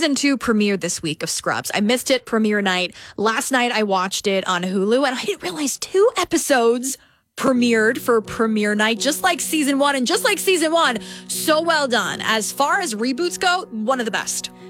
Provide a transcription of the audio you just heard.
season 2 premiered this week of Scrubs. I missed it premiere night. Last night I watched it on Hulu, and I didn't realize 2 episodes premiered for premiere night, just like season 1. And just like season 1, so well done. As far as reboots go, one of the best.